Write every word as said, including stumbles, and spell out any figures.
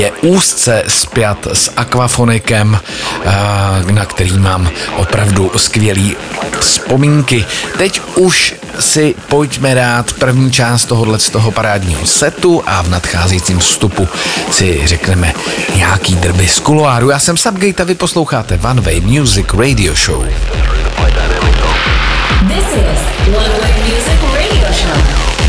je úzce spjat s Aquafonikem, na který mám opravdu skvělý vzpomínky. Teď už si pojďme dát první část tohohle z toho parádního setu a v nadcházejícím vstupu si řekneme nějaký drby z kuloáru. Já jsem Subgate a vy posloucháte One Way Music Radio Show. This is One Way Music Radio Show.